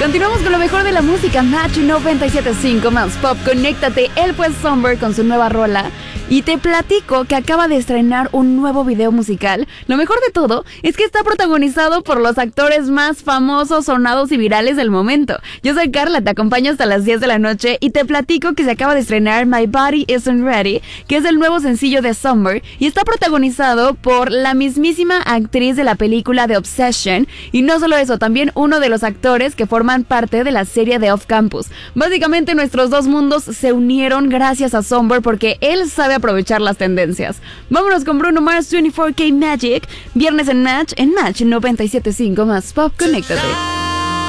Continuamos con lo mejor de la música. Match 97.5 más pop. Conéctate. Él fue Somber con su nueva rola. Y te platico que acaba de estrenar un nuevo video musical. Lo mejor de todo es que está protagonizado por los actores más famosos, sonados y virales del momento. Yo soy Carla, te acompaño hasta las 10 de la noche y te platico que se acaba de estrenar My Body Isn't Ready, que es el nuevo sencillo de Somber y está protagonizado por la mismísima actriz de la película The Obsession. Y no solo eso, también uno de los actores que forman parte de la serie de Off Campus. Básicamente nuestros dos mundos se unieron gracias a Somber porque él sabe aprovechar las tendencias. Vámonos con Bruno Mars 24K Magic, viernes en Match 97.5 más pop. Conéctate.